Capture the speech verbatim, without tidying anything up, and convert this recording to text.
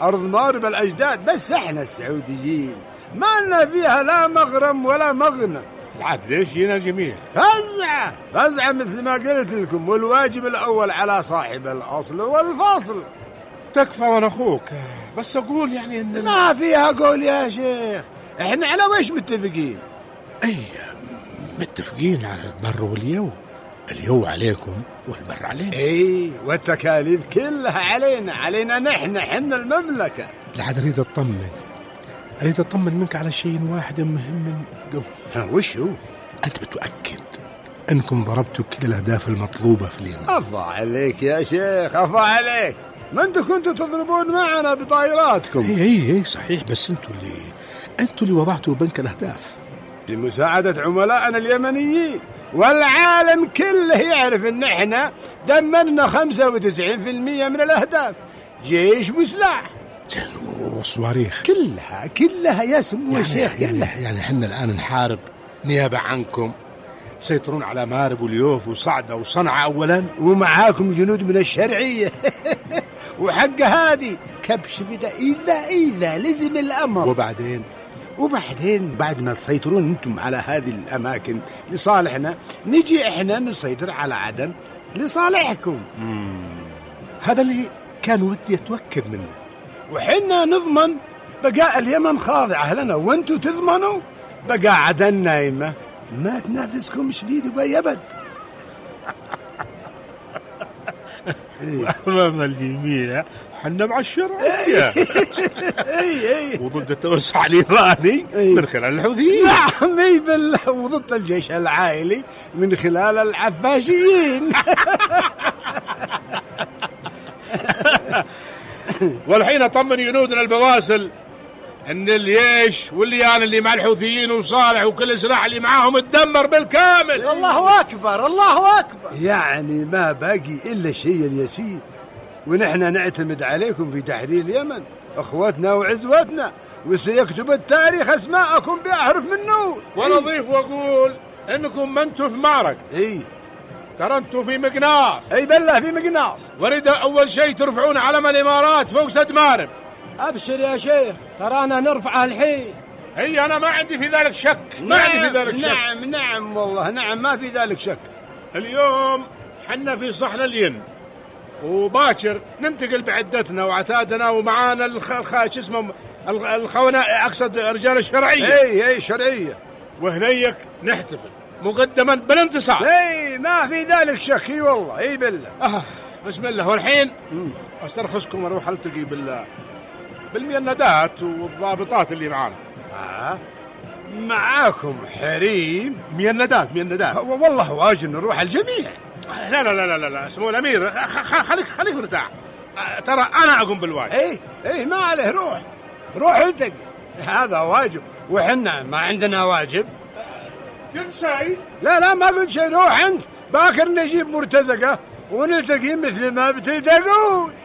أرض مارب الأجداد، بس احنا السعوديين ما لنا فيها لا مغرم ولا مغنم. العاد ليش جينا الجميع؟ فزعة فزعة مثل ما قلت لكم، والواجب الأول على صاحب الأصل والفصل. تكفى وانا اخوك، بس اقول يعني ان ما فيها قول يا شيخ، احنا على وش متفقين؟ اي متفقين على البر واليو، اليو عليكم والبر علينا. اي والتكاليف كلها علينا علينا نحن حنا المملكة. لا اريد اطمن اريد اطمن منك على شيء واحد مهم قوي. ها وش هو؟ انت متأكد انكم ضربتوا كل الاهداف المطلوبة في اليمن؟ افا عليك يا شيخ، افا عليك، ما انتوا كنتوا تضربون معنا بطائراتكم. اي اي اي صحيح، بس انتوا اللي انتوا اللي وضعتوا بنك الاهداف بمساعدة عملائنا اليمنيين، والعالم كله يعرف ان احنا دمرنا خمسة وتسعين بالمئة من الاهداف، جيش وسلاح وصواريخ كلها كلها يا سمو يعني الشيخ. يعني يعني احنا الان نحارب نيابة عنكم، تسيطرون على مارب واليوف وصعدة وصنعاء اولا، ومعاكم جنود من الشرعية وحق هادي كبش فدا إذا إذا لزم الأمر. وبعدين وبعدين بعد ما تسيطرون أنتم على هذه الأماكن لصالحنا، نجي إحنا نسيطر على عدن لصالحكم. مم. هذا اللي كان ودي أتوكد منه، وحنا نضمن بقاء اليمن خاضعة لنا، وانتم تضمنوا بقاء عدن نايمة ما تنافسكمش في دبي أبد. وأمام الجميع حنا مع الشرعية وضد التوسع الإيراني من خلال الحوثيين. نعم اي بالله، وضد الجيش العائلي من خلال العفاشيين. والحين أطمن جنودنا البواسل ان الجيش والليان اللي مع الحوثيين وصالح وكل السلاح اللي معاهم اتدمر بالكامل. الله اكبر الله اكبر. يعني ما باقي الا الشيء اليسير، ونحن نعتمد عليكم في تحرير اليمن، اخوتنا وعزوتنا، وسيكتب التاريخ اسماءكم باحرف من نور. ونضيف واقول انكم ما انتم في معركة، اي ترى انتم في مقناص. اي بالله في مقناص. وريد اول شيء ترفعون علم الامارات فوق سد مارب. ابشر يا شيخ، ترانا نرفعها الحين. هي انا ما عندي في ذلك شك. نعم ما عندي في ذلك شك. نعم نعم والله نعم ما في ذلك شك. اليوم حنا في صحن الين، وباكر ننتقل بعدتنا وعتادنا ومعانا الخ... الخ... اسمه الخونة، اقصد رجال الشرعية. اي اي شرعية، وهنيك نحتفل مقدما بالانتصار. اي ما في ذلك شك. اي والله اي بالله. آه بسم الله. والحين استرخصكم واروح التقي بال بالميندات والضابطات اللي معانا. آه. معاكم حريم ميندات ميندات والله واجب نروح الجميع. لا لا لا لا لا سمو الامير، خليك خليك مرتاح، ترى انا اقوم بالواجب. ايه ايه ما عليه، روح روح التقي، هذا واجب وحنا ما عندنا واجب. قلت شيء؟ لا لا ما قلت شيء، روح انت، باكر نجيب مرتزقة ونلتقي مثل ما بتلتقون.